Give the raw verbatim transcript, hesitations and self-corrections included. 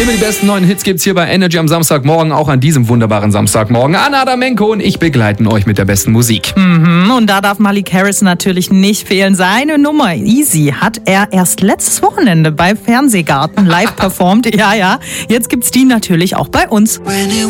Immer die besten neuen Hits gibt's hier bei Energy am Samstagmorgen, auch an diesem wunderbaren Samstagmorgen. Anna Adamenko und ich begleiten euch mit der besten Musik. Mhm, und da darf Malik Harris natürlich nicht fehlen. Seine Nummer Easy hat er erst letztes Wochenende bei Fernsehgarten live performt. Ja, ja, jetzt gibt's die natürlich auch bei uns.